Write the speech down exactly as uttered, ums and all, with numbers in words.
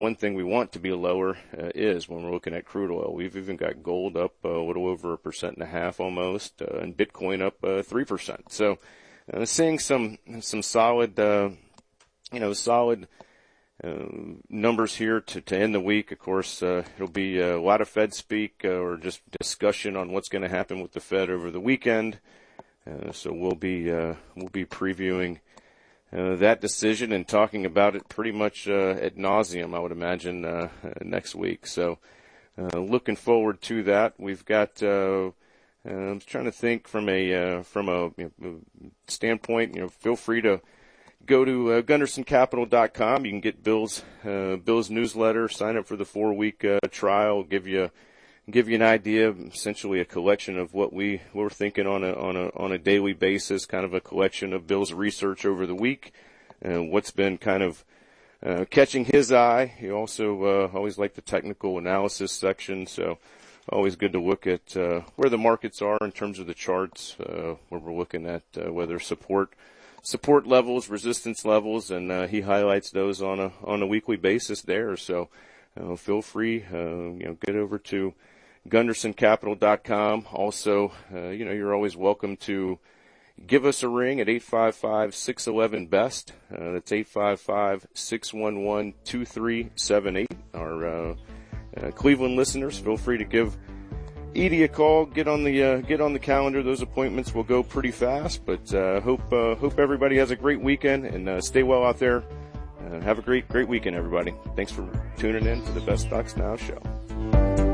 one thing we want to be lower uh, is when we're looking at crude oil. We've even got gold up uh, a little over a percent and a half almost, uh, and Bitcoin up uh, three percent. So uh, seeing some some solid, uh, you know, solid uh, numbers here to, to end the week. Of course, uh, it'll be a lot of Fed speak uh, or just discussion on what's going to happen with the Fed over the weekend. Uh, so we'll be uh, we'll be previewing Uh, that decision and talking about it pretty much uh, ad nauseum, I would imagine, uh, uh, next week. So uh, looking forward to that. We've got, uh, uh, I'm trying to think from a uh, from a you know, standpoint, you know, feel free to go to uh, Gunderson Capital dot com. You can get Bill's, uh, Bill's newsletter, sign up for the four-week uh, trial, give you give you an idea, essentially a collection of what we we're thinking on a on a on a daily basis, kind of a collection of Bill's research over the week, uh, what's been kind of uh, catching his eye. He also uh, always liked the technical analysis section, so always good to look at uh, where the markets are in terms of the charts, uh, where we're looking at uh, whether support support levels, resistance levels, and uh, he highlights those on a on a weekly basis there. So uh, feel free, uh, you know, get over to Gunderson Capital dot com. Also, uh, you know, you're always welcome to give us a ring at eight five five, six one one, B E S T. Uh, that's eight five five, six one one, two three seven eight. Our uh, uh, Cleveland listeners, feel free to give Edie a call. Get on the uh, get on the calendar. Those appointments will go pretty fast. But uh, hope uh, hope everybody has a great weekend and uh, stay well out there. Uh, have a great great weekend, everybody. Thanks for tuning in to the Best Stocks Now show.